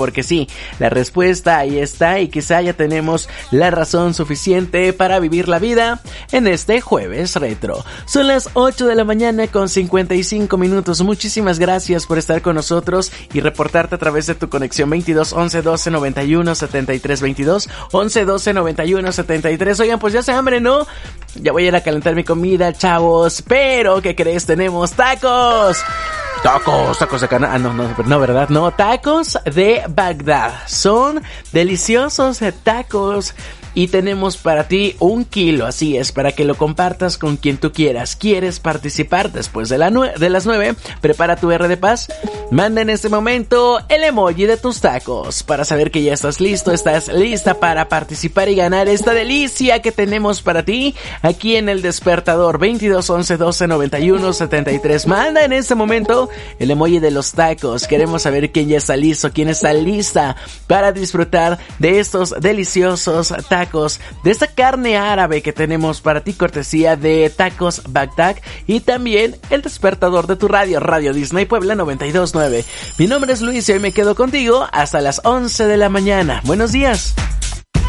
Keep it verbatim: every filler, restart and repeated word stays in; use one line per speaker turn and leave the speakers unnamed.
porque sí, la respuesta ahí está y quizá ya tenemos la razón suficiente para vivir la vida en este jueves retro. Son las ocho de la mañana con cincuenta y cinco minutos. Muchísimas gracias por estar con nosotros y reportarte a través de tu conexión veintidós once doce noventa y uno setenta y tres veintidós once doce noventa y uno setenta y tres. Oigan, pues ya se hambre, ¿no? Ya voy a ir a calentar mi comida, chavos. Pero, ¿qué crees? Tenemos tacos. Tacos, tacos de carne. Ah, no, no, no, ¿verdad? No, tacos de Bagdad. Son deliciosos tacos. Y tenemos para ti un kilo, así es, para que lo compartas con quien tú quieras. ¿Quieres participar después de, la nue- de las nueve? Prepara tu R de paz. Manda en este momento el emoji de tus tacos para saber que ya estás listo, estás lista para participar y ganar esta delicia que tenemos para ti aquí en el despertador. Veintidós once doce noventa y uno setenta y tres. Manda en este momento el emoji de los tacos. Queremos saber quién ya está listo, quién está lista para disfrutar de estos deliciosos tacos. Tacos, de esta carne árabe que tenemos para ti, cortesía de Tacos Bagdad, y también el despertador de tu radio, Radio Disney Puebla noventa y dos punto nueve. Mi nombre es Luis y hoy me quedo contigo hasta las once de la mañana. Buenos días.